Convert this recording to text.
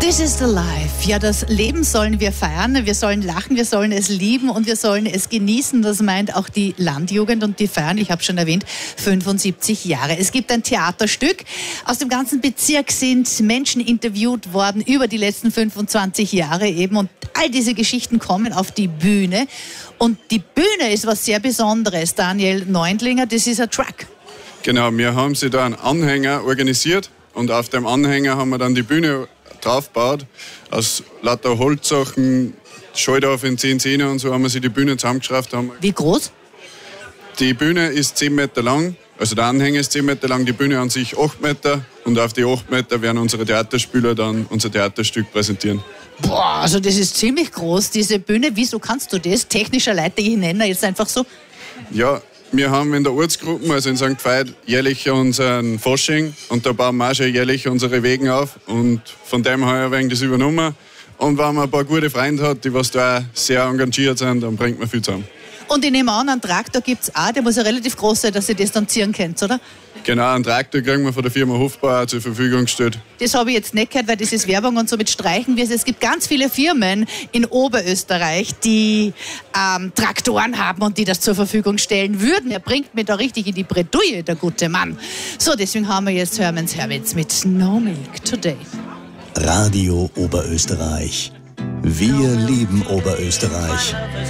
This is the life. Ja, das Leben sollen wir feiern, wir sollen lachen, wir sollen es lieben und wir sollen es genießen. Das meint auch die Landjugend und die feiern, ich habe schon erwähnt, 75 Jahre. Es gibt ein Theaterstück. Aus dem ganzen Bezirk sind Menschen interviewt worden über die letzten 25 Jahre eben und all diese Geschichten kommen auf die Bühne. Und die Bühne ist was sehr Besonderes. Daniel Neundlinger, das ist ein Truck. Genau, wir haben sie da einen Anhänger organisiert und auf dem Anhänger haben wir dann die Bühne draufgebaut. Aus lauter Holzsachen, Schalldorf in 10 Zähne und so haben wir sie die Bühne zusammengeschraubt. Wie groß? Die Bühne ist 10 Meter lang, also der Anhänger ist 10 Meter lang, die Bühne an sich 8 Meter und auf die 8 Meter werden unsere Theaterspieler dann unser Theaterstück präsentieren. Boah, also das ist ziemlich groß, diese Bühne. Wieso kannst du das? Technischer Leiter, ich nenne jetzt einfach so. Ja, wir haben in der Ortsgruppe, also in St. Veit, jährlich unseren Fasching und da bauen wir auch schon jährlich unsere Wegen auf und von dem her wegen das übernommen. Und wenn man ein paar gute Freunde hat, die was da sehr engagiert sind, dann bringt man viel zusammen. Und ich nehme an, einen Traktor gibt es auch, der muss ja relativ groß sein, dass ihr das dann ziehen könnt, oder? Genau, einen Traktor kriegen wir von der Firma Hofbauer zur Verfügung gestellt. Das habe ich jetzt nicht gehört, weil das ist Werbung und so mit streichen wir es. Es gibt ganz viele Firmen in Oberösterreich, die Traktoren haben und die das zur Verfügung stellen würden. Er bringt mich da richtig in die Bredouille, der gute Mann. So, deswegen haben wir jetzt Hermanns Hermits mit No Milk Today. Radio Oberösterreich. Wir lieben Oberösterreich.